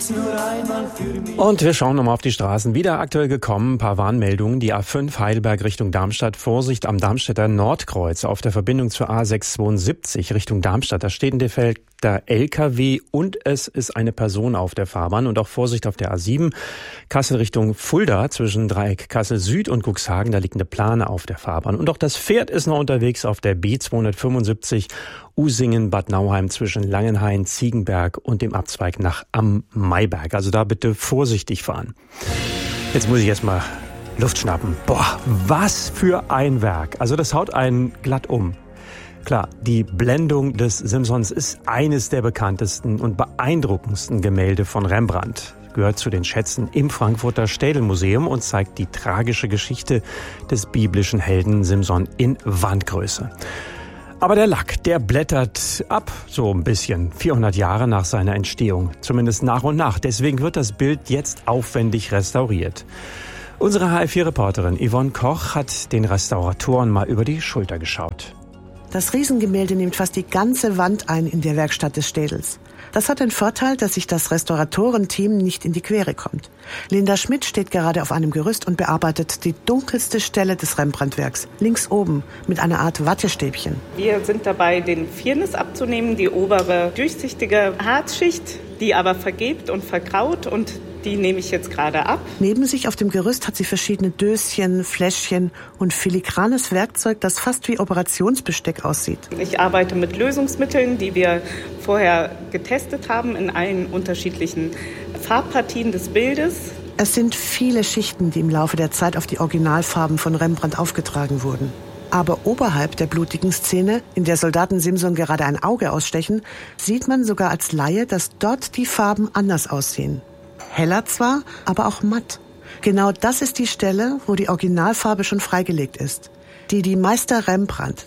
Und wir schauen nochmal auf die Straßen. Wieder aktuell gekommen, ein paar Warnmeldungen. Die A5 Heidelberg Richtung Darmstadt. Vorsicht am Darmstädter Nordkreuz auf der Verbindung zur A672 Richtung Darmstadt. Da steht ein defekter LKW und es ist eine Person auf der Fahrbahn. Und auch Vorsicht auf der A7 Kassel Richtung Fulda zwischen Dreieck Kassel Süd und Cuxhagen. Da liegt eine Plane auf der Fahrbahn. Und auch das Pferd ist noch unterwegs auf der B275 Usingen-Bad Nauheim zwischen Langenhain, Ziegenberg und dem Abzweig nach Am Maiberg. Also da bitte vorsichtig fahren. Jetzt muss ich erstmal Luft schnappen. Boah, was für ein Werk. Also das haut einen glatt um. Klar, die Blendung des Simsons ist eines der bekanntesten und beeindruckendsten Gemälde von Rembrandt. Gehört zu den Schätzen im Frankfurter Städelmuseum und zeigt die tragische Geschichte des biblischen Helden Simson in Wandgröße. Aber der Lack, der blättert ab, so ein bisschen, 400 Jahre nach seiner Entstehung. Zumindest nach und nach. Deswegen wird das Bild jetzt aufwendig restauriert. Unsere HR4-Reporterin Yvonne Koch hat den Restauratoren mal über die Schulter geschaut. Das Riesengemälde nimmt fast die ganze Wand ein in der Werkstatt des Städels. Das hat den Vorteil, dass sich das Restauratorenteam nicht in die Quere kommt. Linda Schmidt steht gerade auf einem Gerüst und bearbeitet die dunkelste Stelle des Rembrandt-Werks, links oben, mit einer Art Wattestäbchen. Wir sind dabei, den Firnis abzunehmen, die obere durchsichtige Harzschicht, die aber vergilbt und vergraut, und die nehme ich jetzt gerade ab. Neben sich auf dem Gerüst hat sie verschiedene Döschen, Fläschchen und filigranes Werkzeug, das fast wie Operationsbesteck aussieht. Ich arbeite mit Lösungsmitteln, die wir vorher getestet haben in allen unterschiedlichen Farbpartien des Bildes. Es sind viele Schichten, die im Laufe der Zeit auf die Originalfarben von Rembrandt aufgetragen wurden. Aber oberhalb der blutigen Szene, in der Soldaten Simson gerade ein Auge ausstechen, sieht man sogar als Laie, dass dort die Farben anders aussehen. Heller zwar, aber auch matt. Genau das ist die Stelle, wo die Originalfarbe schon freigelegt ist. Die Meister Rembrandt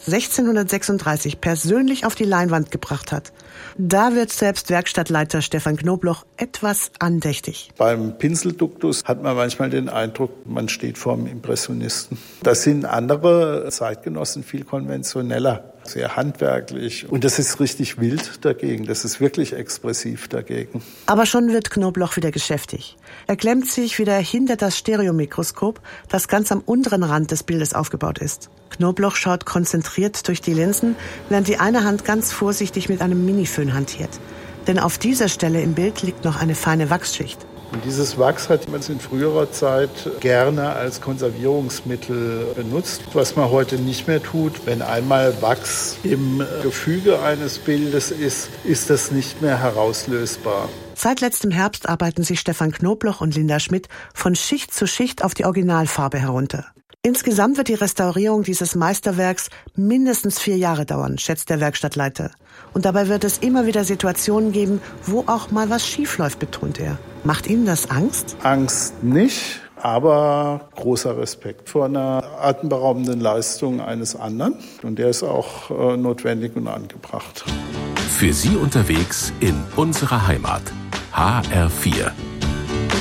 1636 persönlich auf die Leinwand gebracht hat. Da wird selbst Werkstattleiter Stefan Knobloch etwas andächtig. Beim Pinselduktus hat man manchmal den Eindruck, man steht vor einem Impressionisten. Das sind andere Zeitgenossen viel konventioneller, sehr handwerklich. Und das ist richtig wild dagegen, das ist wirklich expressiv dagegen. Aber schon wird Knobloch wieder geschäftig. Er klemmt sich wieder hinter das Stereomikroskop, das ganz am unteren Rand des Bildes aufgebaut ist. Knobloch schaut konzentriert durch die Linsen, während die eine Hand ganz vorsichtig mit einem Miniföhn hantiert. Denn auf dieser Stelle im Bild liegt noch eine feine Wachsschicht. Und dieses Wachs hat man in früherer Zeit gerne als Konservierungsmittel benutzt, was man heute nicht mehr tut. Wenn einmal Wachs im Gefüge eines Bildes ist, ist das nicht mehr herauslösbar. Seit letztem Herbst arbeiten sich Stefan Knobloch und Linda Schmidt von Schicht zu Schicht auf die Originalfarbe herunter. Insgesamt wird die Restaurierung dieses Meisterwerks mindestens 4 Jahre dauern, schätzt der Werkstattleiter. Und dabei wird es immer wieder Situationen geben, wo auch mal was schiefläuft, betont er. Macht Ihnen das Angst? Angst nicht, aber großer Respekt vor einer atemberaubenden Leistung eines anderen. Und der ist auch notwendig und angebracht. Für Sie unterwegs in unserer Heimat. HR4.